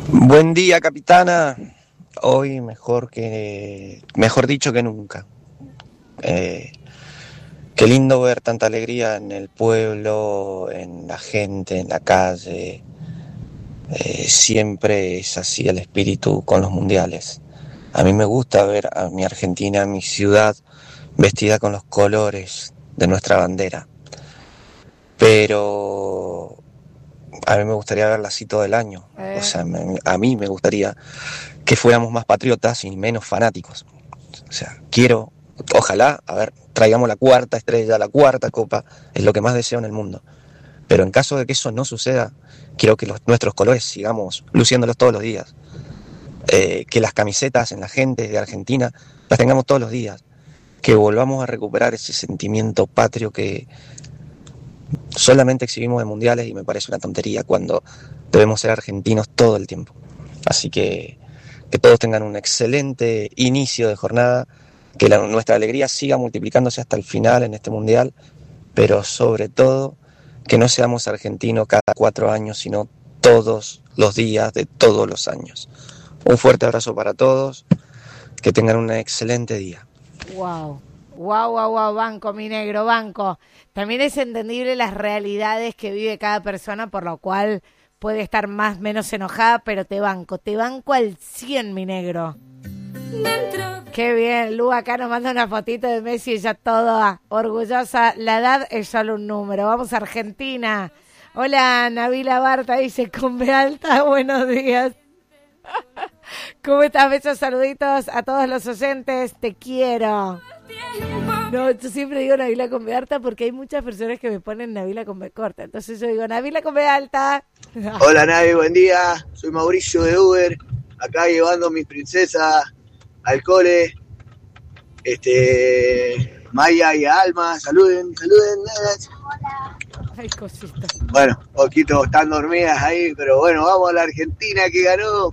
Buen día, capitana. Hoy mejor dicho que nunca. Qué lindo ver tanta alegría en el pueblo, en la gente, en la calle. Siempre es así el espíritu con los mundiales. A mí me gusta ver a mi Argentina, a mi ciudad, vestida con los colores de nuestra bandera. Pero a mí me gustaría verla así todo el año. O sea, a mí me gustaría que fuéramos más patriotas y menos fanáticos. O sea, ojalá, traigamos la cuarta estrella, la cuarta copa, es lo que más deseo en el mundo. Pero en caso de que eso no suceda, quiero que nuestros colores sigamos luciéndolos todos los días. Que las camisetas en la gente de Argentina las tengamos todos los días. Que volvamos a recuperar ese sentimiento patrio que solamente exhibimos en mundiales y me parece una tontería cuando debemos ser argentinos todo el tiempo. Así que todos tengan un excelente inicio de jornada, que nuestra alegría siga multiplicándose hasta el final en este mundial, pero sobre todo que no seamos argentinos cada 4 años, sino todos los días de todos los años. Un fuerte abrazo para todos, que tengan un excelente día. Wow, banco, mi negro, banco. También es entendible las realidades que vive cada persona, por lo cual puede estar más o menos enojada, pero te banco al 100, mi negro. Qué bien, Lu acá nos manda una fotito de Messi, ella toda orgullosa. La edad es solo un número. Vamos a Argentina. Hola, Nabila Barta dice, con B alta, buenos días. ¿Cómo estás? Besos, saluditos a todos los oyentes, te quiero. No, yo siempre digo Nabila con B alta porque hay muchas personas que me ponen Nabila con B corta. Entonces yo digo Nabila con B alta. Hola Navi, buen día. Soy Mauricio de Uber, acá llevando a mis princesas al cole. Maya y Alma, saluden. Hola. Ay, cosita. Bueno, poquito están dormidas ahí, pero bueno, vamos a la Argentina que ganó.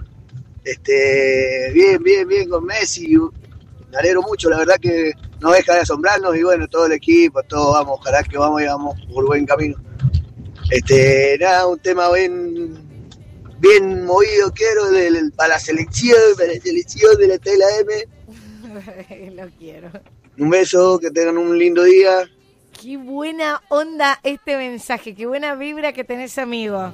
Bien con Messi. Me alegro mucho, la verdad que no deja de asombrarnos y bueno, todo el equipo, todos vamos, ojalá que vamos por buen camino. Un tema bien movido quiero para la selección de la Tela M. Lo quiero. Un beso, que tengan un lindo día. Qué buena onda este mensaje, qué buena vibra que tenés, amigo.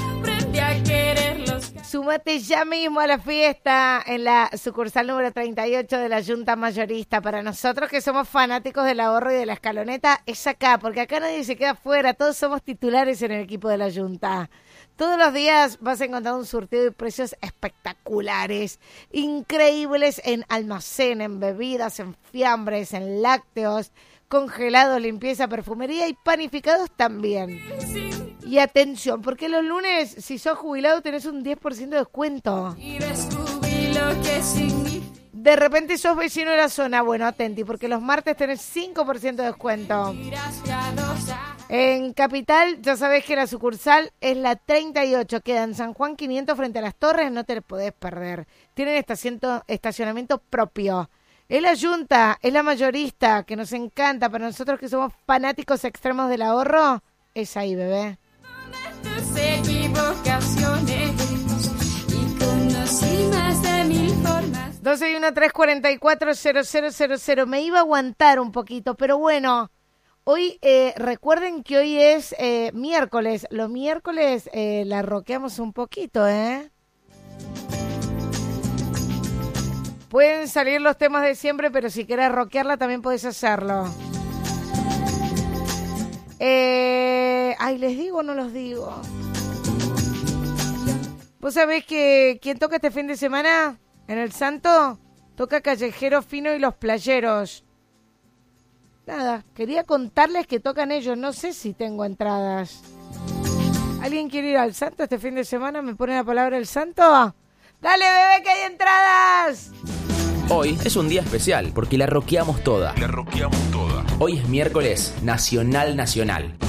Súmate ya mismo a la fiesta en la sucursal número 38 de la Junta Mayorista. Para nosotros que somos fanáticos del ahorro y de la escaloneta, es acá, porque acá nadie se queda fuera, todos somos titulares en el equipo de la Junta. Todos los días vas a encontrar un surtido de precios espectaculares, increíbles en almacén, en bebidas, en fiambres, en lácteos, congelados, limpieza, perfumería y panificados también. Y atención, porque los lunes, si sos jubilado, tenés un 10% de descuento. De repente sos vecino de la zona, bueno, atenti, porque los martes tenés 5% de descuento. En Capital, ya sabés que la sucursal es la 38, queda en San Juan 500 frente a las Torres, no te lo podés perder. Tienen estacionamiento propio. Es la Junta, es la mayorista, que nos encanta. Para nosotros que somos fanáticos extremos del ahorro, es ahí, bebé. 12-1-344-0000. Me iba a aguantar un poquito, pero bueno, hoy recuerden que hoy es miércoles. Los miércoles la rockeamos un poquito, ¿eh? Pueden salir los temas de siempre, pero si querés rockearla también podés hacerlo. ¿Les digo o no los digo? ¿Vos sabés que quién toca este fin de semana en El Santo? Toca Callejero Fino y Los Playeros. Nada, quería contarles que tocan ellos. No sé si tengo entradas. ¿Alguien quiere ir al Santo este fin de semana? ¿Me pone la palabra El Santo? ¡Dale, bebé, que hay entradas! Hoy es un día especial porque la rockeamos toda. Hoy es miércoles Nacional.